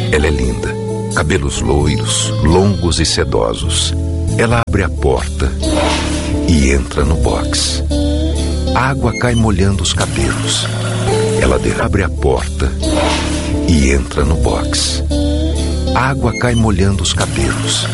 Ela é linda, cabelos loiros, longos e sedosos. Ela abre a porta e entra no box. A água cai molhando os cabelos. Ela abre a porta e entra no box. A água cai molhando os cabelos.